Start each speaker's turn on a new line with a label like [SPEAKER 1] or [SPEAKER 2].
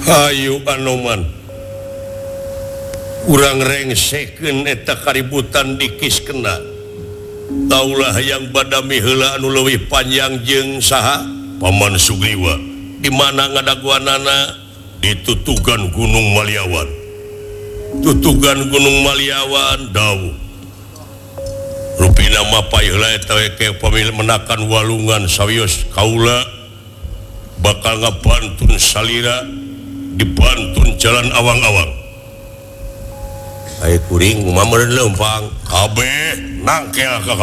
[SPEAKER 1] Ayu Anoman urang rengseken eta kaributan dikis kena taulah yang badami heula anu leuwih panjang jeung saha Paman Sugriwa di mana ngadaguanana di Tutugan Gunung Maliawan. Tutugan Gunung Maliawan dawuh rupina mapai heula eta ke pamilih menakan walungan sawios kaula bakal ngabantun salira dibantun jalan awang-awang. Ai kuring mameureun leumpang kabeh nangkel ka